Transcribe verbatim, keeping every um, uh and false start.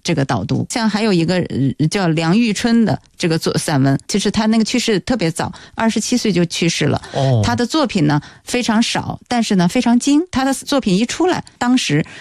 这个导读。像还有一个叫梁玉春的这个作散文，其实他那个去世特别早，二十七岁就去世了。 哦， 他的作品呢非常少，但是呢非常精。他的作品一出来，当时